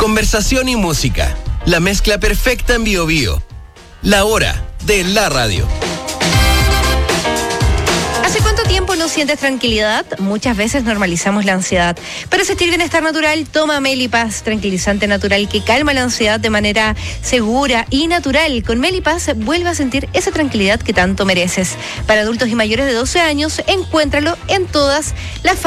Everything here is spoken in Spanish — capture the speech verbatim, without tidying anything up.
Conversación y música. La mezcla perfecta en Bio Bio. La hora de la radio. ¿Hace cuánto tiempo no sientes tranquilidad? Muchas veces normalizamos la ansiedad. Para sentir bienestar natural, toma Melipaz, tranquilizante natural que calma la ansiedad de manera segura y natural. Con Melipaz vuelve a sentir esa tranquilidad que tanto mereces. Para adultos y mayores de doce años, encuéntralo en todas las